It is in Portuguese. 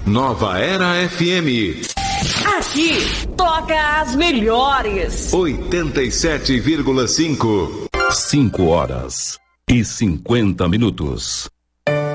Nova Era FM. Aqui toca as melhores. 87,5. 5 horas e 50 minutos.